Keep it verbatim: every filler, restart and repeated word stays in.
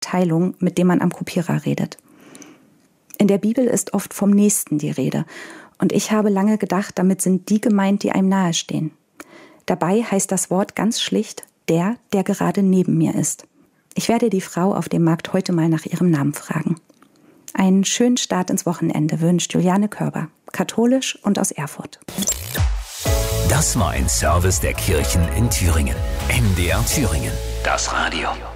Abteilung, mit dem man am Kopierer redet. In der Bibel ist oft vom Nächsten die Rede. Und ich habe lange gedacht, damit sind die gemeint, die einem nahestehen. Dabei heißt das Wort ganz schlicht, der, der gerade neben mir ist. Ich werde die Frau auf dem Markt heute mal nach ihrem Namen fragen. Einen schönen Start ins Wochenende wünscht Juliane Körber, katholisch und aus Erfurt. Das war ein Service der Kirchen in Thüringen. M D R Thüringen, das Radio.